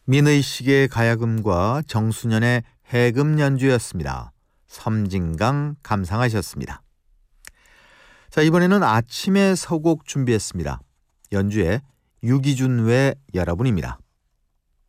민의식의 가야금과 정수년의 해금 연주였습니다. 섬진강 감상하셨습니다. 자, 이번에는 아침의 서곡 준비했습니다. 연주에 유기준 외 여러분입니다.